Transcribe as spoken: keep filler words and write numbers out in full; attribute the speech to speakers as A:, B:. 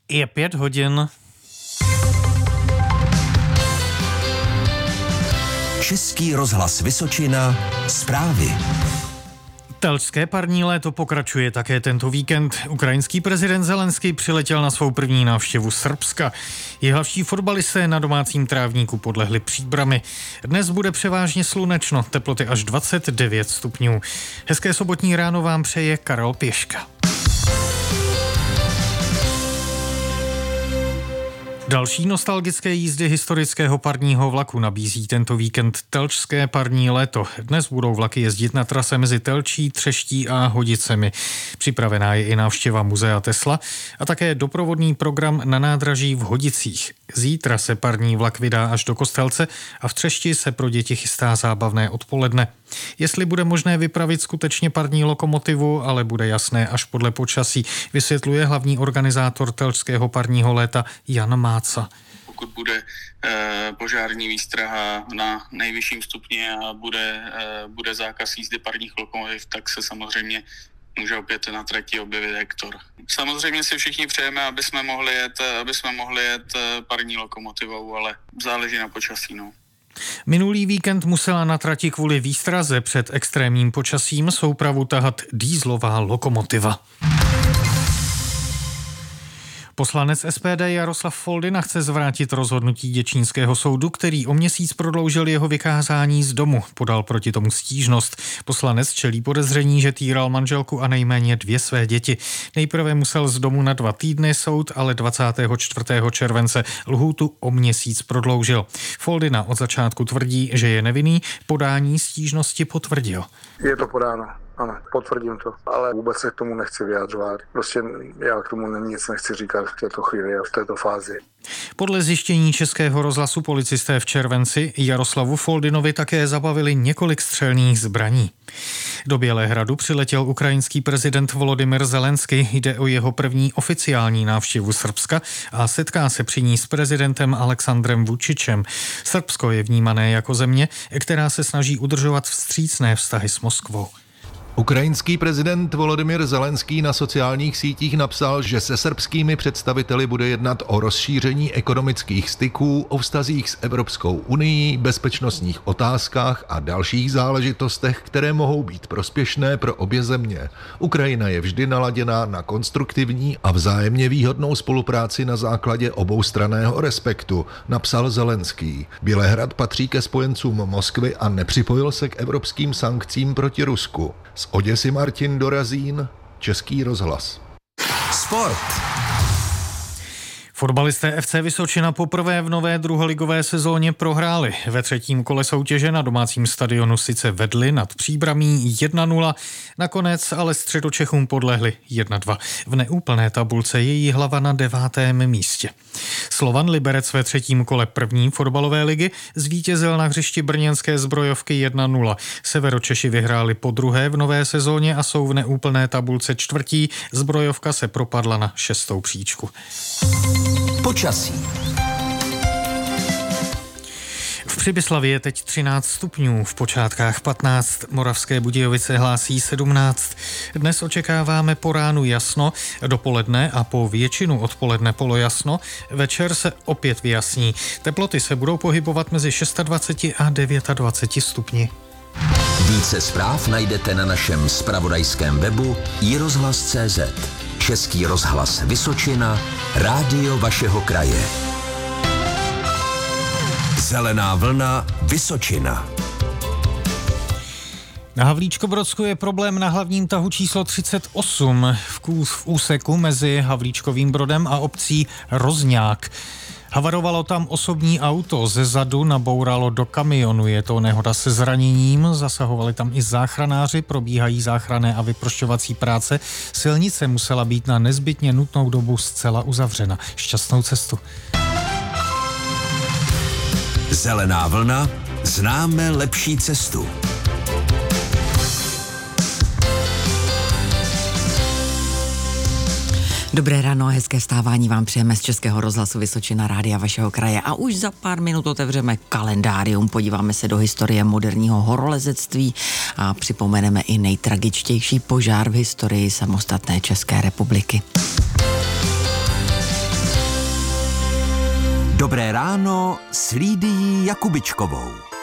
A: Je pět hodin.
B: Český rozhlas Vysočina, zprávy.
A: Telčské parní léto pokračuje také tento víkend. Ukrajinský prezident Zelenský přiletěl na svou první návštěvu Srbska. Jihlavští fotbalisté na domácím trávníku podlehli Příbrami. Dnes bude převážně slunečno, teploty až dvacet devět stupňů. Hezké sobotní ráno vám přeje Karel Pěška. Další nostalgické jízdy historického parního vlaku nabízí tento víkend Telčské parní léto. Dnes budou vlaky jezdit na trase mezi Telčí, Třeští a Hodicemi. Připravená je i návštěva muzea Tesla a také doprovodný program na nádraží v Hodicích. Zítra se parní vlak vydá až do Kostelce a v Třešti se pro děti chystá zábavné odpoledne. Jestli bude možné vypravit skutečně parní lokomotivu, ale bude jasné až podle počasí, vysvětluje hlavní organizátor Telčského parního léta Jan Máca.
C: Pokud bude e, požární výstraha na nejvyšším stupni a bude, e, bude zákaz jízdy parních lokomotiv, tak se samozřejmě může opět na trati objevit Hektor. Samozřejmě si všichni přejeme, aby jsme mohli jet, aby jsme mohli jet parní lokomotivou, ale záleží na počasí, no.
A: Minulý víkend musela na trati kvůli výstraze před extrémním počasím soupravu tahat dýzlová lokomotiva. Poslanec S P D Jaroslav Foldyna chce zvrátit rozhodnutí děčínského soudu, který o měsíc prodloužil jeho vykázání z domu. Podal proti tomu stížnost. Poslanec čelí podezření, že týral manželku a nejméně dvě své děti. Nejprve musel z domu na dva týdny, soud ale dvacátého čtvrtého července lhůtu o měsíc prodloužil. Foldyna od začátku tvrdí, že je nevinný, podání stížnosti potvrdil.
D: Je to podáno. Ano, potvrdím to, ale vůbec se k tomu nechci vyjadřovat. Prostě já k tomu nic nechci říkat v této chvíli a v této fázi.
A: Podle zjištění Českého rozhlasu policisté v červenci Jaroslavu Foldynovi také zabavili několik střelných zbraní. Do Bělehradu přiletěl ukrajinský prezident Volodymyr Zelenský. Jde o jeho první oficiální návštěvu Srbska a setká se při ní s prezidentem Alexandrem Vučičem. Srbsko je vnímané jako země, která se snaží udržovat vstřícné vztahy s Moskvou.
E: Ukrajinský prezident Volodymyr Zelenský na sociálních sítích napsal, že se srbskými představiteli bude jednat o rozšíření ekonomických styků, o vztazích s Evropskou unií, bezpečnostních otázkách a dalších záležitostech, které mohou být prospěšné pro obě země. Ukrajina je vždy naladěná na konstruktivní a vzájemně výhodnou spolupráci na základě oboustranného respektu, napsal Zelenský. Bělehrad patří ke spojencům Moskvy a nepřipojil se k evropským sankcím proti Rusku. Z Oděsy Martin Dorazín, Český rozhlas.
B: Sport.
A: Fotbalisté F C Vysočina poprvé v nové druholigové sezóně prohráli. Ve třetím kole soutěže na domácím stadionu sice vedli nad Příbramí jedna nula, nakonec ale Středočechům podlehli jedna dva. V neúplné tabulce je Jihlava na devátém místě. Slovan Liberec ve třetím kole první fotbalové ligy zvítězil na hřišti brněnské Zbrojovky jedna nula. Severočeši vyhráli po druhé v nové sezóně a jsou v neúplné tabulce čtvrtí. Zbrojovka se propadla na šestou příčku.
B: Počasí.
A: V Přibyslavě je teď třináct stupňů, v počátkách patnáct, Moravské Budějovice hlásí sedmnáct. Dnes očekáváme po ránu jasno, dopoledne a po většinu odpoledne polojasno, večer se opět vyjasní. Teploty se budou pohybovat mezi dvacet šest a dvacet devět stupni.
B: Více zpráv najdete na našem zpravodajském webu i rozhlas tečka cé zet. Český rozhlas Vysočina, rádio vašeho kraje. Zelená vlna Vysočina.
A: Na Havlíčkobrodsku je problém na hlavním tahu číslo třicet osm v, kůz, v úseku mezi Havlíčkovým Brodem a obcí Rozňák. Havarovalo tam osobní auto, ze zadu nabouralo do kamionu. Je to nehoda se zraněním, zasahovali tam i záchranáři, probíhají záchranné a vyprošťovací práce. Silnice musela být na nezbytně nutnou dobu zcela uzavřena. Šťastnou cestu.
B: Zelená vlna, známe lepší cestu.
F: Dobré ráno a hezké vstávání vám přejeme z Českého rozhlasu Vysočina, rádia vašeho kraje. A už za pár minut otevřeme kalendárium, podíváme se do historie moderního horolezectví a připomeneme i nejtragičtější požár v historii samostatné České republiky.
G: Dobré ráno s Lídií Jakubičkovou.